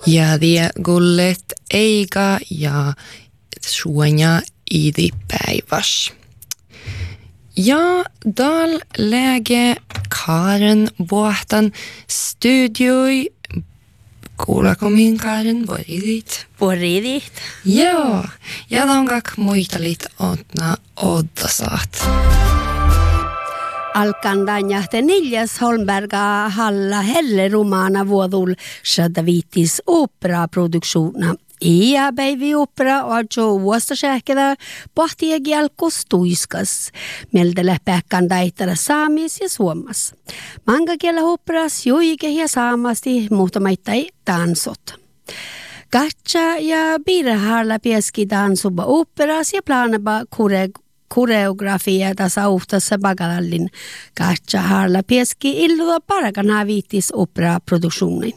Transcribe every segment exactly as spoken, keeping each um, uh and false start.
Ja det gullet eikä ja suoja idipäiväs. Ja dal läge Karen Vuohtan studioi. Kuulako min Karen, voidit? Voidit. Joo, ja tonkak muistelit otna ottasaat. Alkan danjahte Niljas Holmberga halla helle romana vuodul sadavitis operaproduktiona. Ja päivi opera on vuostasähkellä pohtiegi alkos tuiskas. Meldele päkkän daittara saamis ja suomas. Manga kielä operas joike ja saamasti muutamaittai tansot. Katja ja Birharla pieski dansuba operas ja planaba kure koreografia tässä uhtassa bagalallin. Katja harla pieski illua parakana viitis operaproduktionin.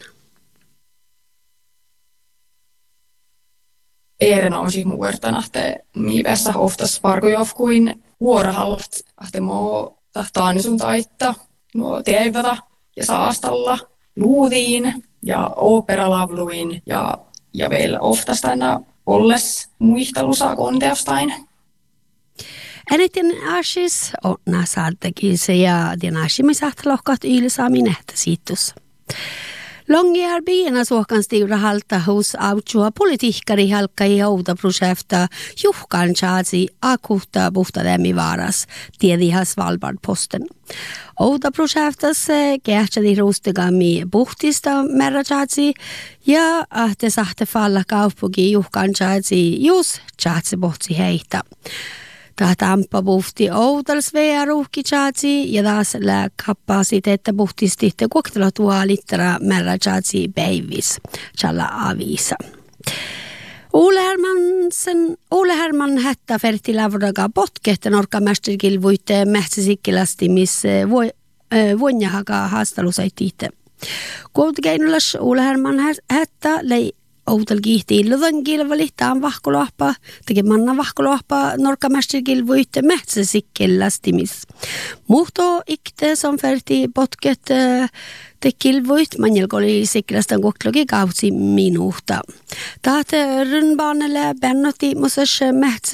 Erinomaisesti muertan, että miivässä oftas parkojofkuin vuorohallat, että mo tahtaan sun taittaa, nuo teevätä ja saastalla luutiin ja operalavluin ja, ja vielä oftas tänä olles muistelusa konteostain. Eniten asis on saattekin se ja den asimisaht lohkat ylsaamin nähtä siitus. Långa biena suokan stiura halta hos autsua politiikkari halkka i outa projekta juhkan chaatsi akuhta puhtademi varas tiedihas Svalbard-posten. Outa projektas kähtsadi ruustegami puhtista merra chaatsi ja ahte sahte falla kaupuki juhkan chaatsi jus chaatsi bohtsi heitä. Tahtampa puhti outals vea ruuhki chaatsi ja taas lää kapasiteetta puhtisti te kuoktella tuo littera märra chaatsi päivis. Challa avisa. Ole Hermansen, Ole Herman hättä ferti lavraga potkehta norkamästerkilvuitte mähtsäsikkilästi, missä vuonjahaga haastalusaitte. Kuultikeinulas Ole Herman hättä lei outal kiihti illudan kilvalittaan vahkoloahpa, tekemanna vahkoloahpa norkamästerkilvuitte mähtsäsikkilästimis. Muhto ikte som ferti potket te kilvuit manjelkoli sikkilästän kuoklogi kautsi minuuta. Tahte rynbaanelle bännoti musas mähtsä